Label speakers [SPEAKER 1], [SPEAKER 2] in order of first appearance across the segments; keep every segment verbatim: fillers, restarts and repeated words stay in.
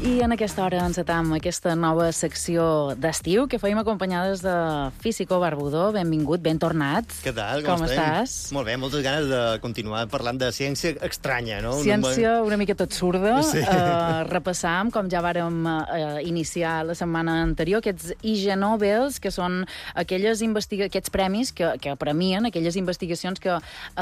[SPEAKER 1] I en aquesta hora encetam aquesta nova secció d'estiu que feim acompanyades de Físico Barbudó. Benvingut, ben tornat.
[SPEAKER 2] Què tal? Com,
[SPEAKER 1] Com estàs?
[SPEAKER 2] Molt bé, moltes ganes de continuar parlant de ciència estranya, no?
[SPEAKER 1] Ciència una mica tot surda.
[SPEAKER 2] Sí.
[SPEAKER 1] Uh, repassam, com ja vàrem uh, iniciar la setmana anterior, aquests Ig Nobels, que són aquelles investiga aquests premis que, que premien aquelles investigacions que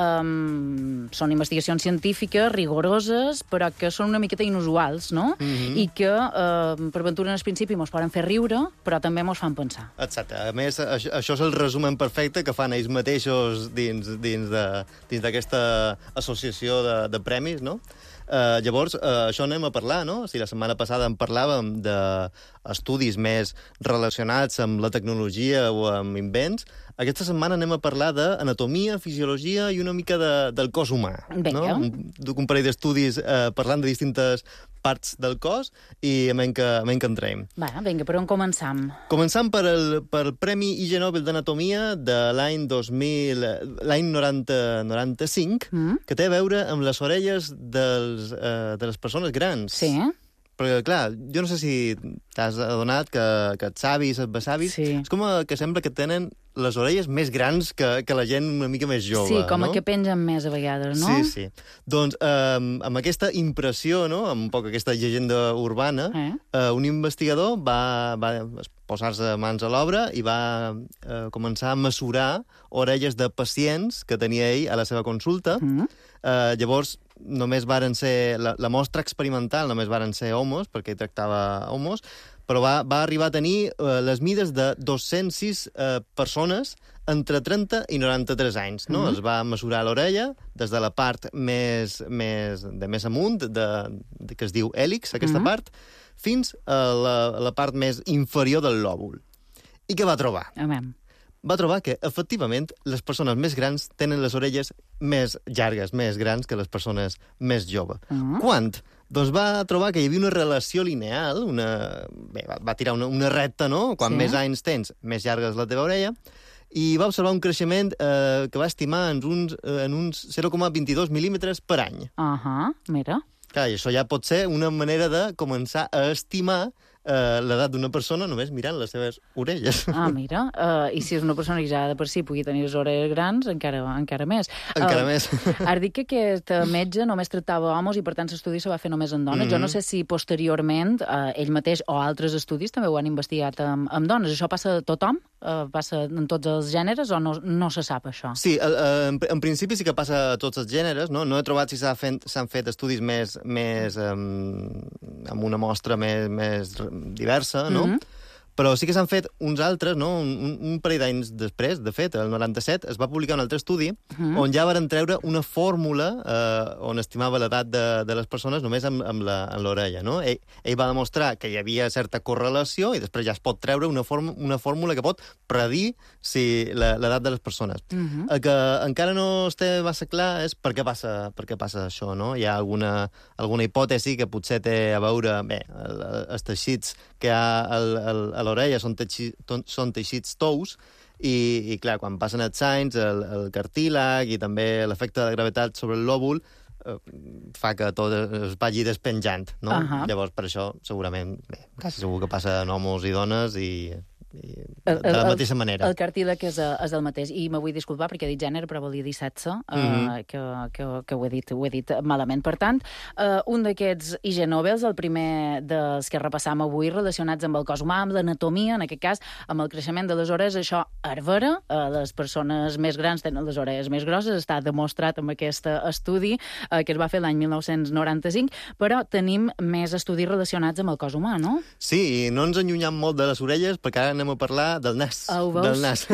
[SPEAKER 1] um, són investigacions científiques, rigoroses, però que són una miqueta inusuals, no? Mm-hmm. I que, eh, per ventura, en el principi mos poden fer riure, però també mos fan pensar.
[SPEAKER 2] Exacte. A més, això, això és el resumen perfecte que fan ells mateixos dins dins de, dins d'aquesta associació de, de premis, no? Uh, llavors, uh, això anem a parlar, no? Si la setmana passada en parlàvem d'estudis més relacionats amb la tecnologia o amb invents, aquesta setmana anem a parlar d'anatomia, fisiologia i una mica de, del cos humà.
[SPEAKER 1] Vinga.
[SPEAKER 2] No? Un, un parell d'estudis uh, parlant de distintes parts del cos i a menys que, a menys que entrem.
[SPEAKER 1] Va, vinga, per on començam?
[SPEAKER 2] Començam per el, per el Premi Ig Nobel d'Anatomia de l'any dos mil, l'any noranta, noranta-cinc, mm. que té a veure amb les orelles dels, eh, de les persones grans.
[SPEAKER 1] Sí.
[SPEAKER 2] Perquè, clar, jo no sé si t'has adonat que, que els avis, els besavis,
[SPEAKER 1] sí.
[SPEAKER 2] és com a, que sembla que tenen les orelles més grans que, que la gent una mica més jove.
[SPEAKER 1] Sí, com
[SPEAKER 2] no?
[SPEAKER 1] a que pengen més a vegades, no?
[SPEAKER 2] Sí, sí. Doncs eh, amb aquesta impressió, no? Amb un poc aquesta llegenda urbana, eh? Eh, un investigador va, va posar-se mans a l'obra i va eh, començar a mesurar orelles de pacients que tenia ell a la seva consulta. Mm. Eh, llavors, només varen ser... La, la mostra experimental només varen ser homos, perquè tractava homos, però va, va arribar a tenir eh, les mides de dos-cents sis eh, persones entre trenta i noranta-tres anys. No? Mm-hmm. Es va mesurar l'orella des de la part més, més, de més amunt, de, de, que es diu hèlix, aquesta mm-hmm. part, fins a la, a la part més inferior del lòbul. I què va trobar?
[SPEAKER 1] Amem.
[SPEAKER 2] Va trobar que, efectivament, les persones més grans tenen les orelles més llargues, més grans que les persones més joves. Uh-huh. Quant? Doncs va trobar que hi havia una relació lineal, una... Bé, va, va tirar una, una recta, no? Quan sí. més anys tens, més llarga és la teva orella, i va observar un creixement eh, que va estimar en uns, eh, en uns zero coma vint-i-dos mil·límetres per any.
[SPEAKER 1] Ahà, uh-huh. Mira. Clar,
[SPEAKER 2] i això ja pot ser una manera de començar a estimar Uh, l'edat d'una persona només mirant les seves orelles.
[SPEAKER 1] Ah, mira. Uh, I si és una persona que ja de per si pugui tenir les orelles grans, encara, encara més.
[SPEAKER 2] Encara uh, més.
[SPEAKER 1] Has dit que aquest metge només tractava homes i, per tant, l'estudi se va fer només en dones. Mm-hmm. Jo no sé si posteriorment uh, ell mateix o altres estudis també ho han investigat amb, amb dones. Això passa a tothom? Uh, passa en tots els gèneres o no, no se sap, això?
[SPEAKER 2] Sí, uh, en, en principi sí que passa a tots els gèneres. No, no he trobat si s'han fet, fet estudis més, més um, amb una mostra més, més diversa, no? Mm-hmm. Però sí que s'han fet uns altres, no? Un, un parell d'anys després, de fet, el noranta-set, es va publicar un altre estudi mm-hmm. on ja varen treure una fórmula eh, on estimava l'edat de, de les persones només amb, amb l'orella, no? Ell, ell va demostrar que hi havia certa correlació i després ja es pot treure una, form, una fórmula que pot predir si l'edat de les persones. Mm-hmm. El que encara no està massa clar és per què passa, per què passa això, no? Hi ha alguna, alguna hipòtesi que potser té a veure, bé, els teixits que hi ha al, al, a l'orella són, teixi, són teixits tous i, i clar, quan passen els anys el, el cartílag i també l'efecte de gravetat sobre el lòbul eh, fa que tot es vagi despenjant, no? Uh-huh. Llavors, per això, segurament, bé, quasi segur que passa en homes i dones i... I de, de la mateixa manera.
[SPEAKER 1] El, el cartílag és, és el mateix. I me vull disculpar perquè he dit gènere, però volia dir sexe, mm-hmm. uh, que, que, que ho, he dit, ho he dit malament. Per tant, uh, un d'aquests Ig Nobels, el primer dels que repassam avui, relacionats amb el cos humà, amb l'anatomia, en aquest cas, amb el creixement de les orelles, això és vera, uh, les persones més grans tenen les orelles més grosses, està demostrat amb aquest estudi uh, que es va fer l'any mil nou-cents noranta-cinc, però tenim més estudis relacionats amb el cos humà, no?
[SPEAKER 2] Sí, i no ens allunyam molt de les orelles, perquè ara anem a parlar del nas.
[SPEAKER 1] Oh,
[SPEAKER 2] del nas.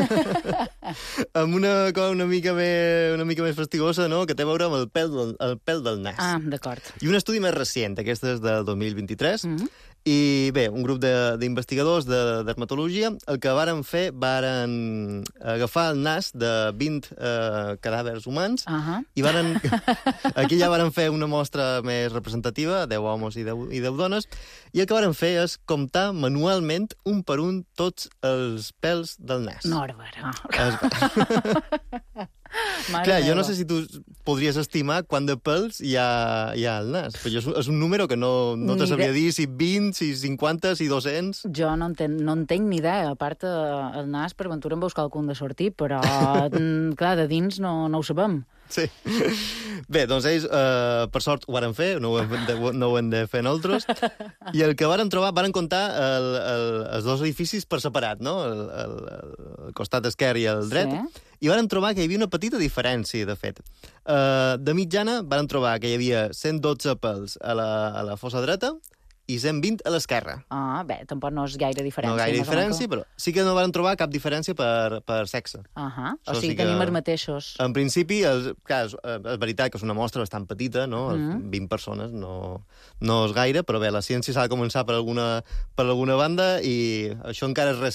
[SPEAKER 2] Amb una cosa una mica més, una mica més fastigosa, no?, que té a veure amb el pèl del, el pèl del nas.
[SPEAKER 1] Ah, d'acord.
[SPEAKER 2] I un estudi més recent, aquest és del dos mil vint-i-tres, mm-hmm. i bé, un grup d'investigadors de, de dermatologia el que varen fer, varen agafar el nas de vint eh, cadàvers humans uh-huh. i varen... Aquí ja varen fer una mostra més representativa, deu homes i deu, i deu dones, i el que varen fer és comptar manualment un per un tots els pels del nas.
[SPEAKER 1] No, Bàrbara.
[SPEAKER 2] Es...
[SPEAKER 1] Mare
[SPEAKER 2] Clar, jo
[SPEAKER 1] meva.
[SPEAKER 2] no sé si tu podries estimar quant de pèls hi ha, hi ha al nas, però és, és un número que no, no te
[SPEAKER 1] Ni
[SPEAKER 2] sabria
[SPEAKER 1] de-
[SPEAKER 2] dir si vint, si cinquanta, si dos-cents...
[SPEAKER 1] Jo no en, ten, no en tenc ni idea. A part, eh, el nas, per ventura, em veus qualcun de sortir, però, mm, clar, de dins no, no ho sabem.
[SPEAKER 2] Sí. Bé, doncs ells, eh, per sort, ho varen fer, no ho hem de, no ho hem de fer nosaltres, i el que varen trobar, varen comptar el, el, els dos edificis per separat, no? El, el, el costat esquerre i el dret,
[SPEAKER 1] Sí.
[SPEAKER 2] i varen trobar que hi havia una petita diferència, de fet. Uh, de mitjana, varen trobar que hi havia cent dotze pèls a la, a la fossa dreta i cent vint a l'esquerra.
[SPEAKER 1] Ah, bé, tampoc no és gaire diferència.
[SPEAKER 2] No gaire
[SPEAKER 1] més o
[SPEAKER 2] diferència,
[SPEAKER 1] menys.
[SPEAKER 2] però sí que no van trobar cap diferència per, per sexe.
[SPEAKER 1] Ahà. O
[SPEAKER 2] Això
[SPEAKER 1] sigui,
[SPEAKER 2] sí que-
[SPEAKER 1] tenim els mateixos.
[SPEAKER 2] En principi, és, clar, és, és veritat que és una mostra bastant petita, no?
[SPEAKER 1] Mm.
[SPEAKER 2] vint persones no, no és gaire, però bé, la ciència s'ha de començar per alguna, per alguna banda i això encara és recent.